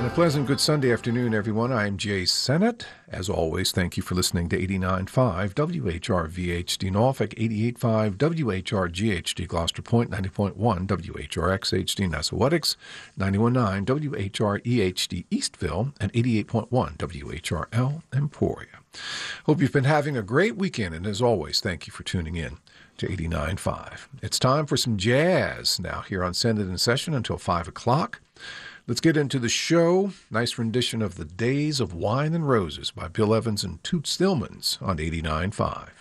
A pleasant good Sunday afternoon, everyone. I'm Jay Sennett. As always, thank you for listening to 89.5 WHRVHD Norfolk, 88.5 WHRGHD Gloucester Point, 90.1 WHRXHD Nassauwetix, 91.9 WHREHD Eastville, and 88.1 WHRL Emporia. Hope you've been having a great weekend, and as always, thank you for tuning in to 89.5. It's time for some jazz now here on Send It in Session until 5 o'clock. Let's get into the show. Nice rendition of The Days of Wine and Roses by Bill Evans and Toots Thilmans on 89.5.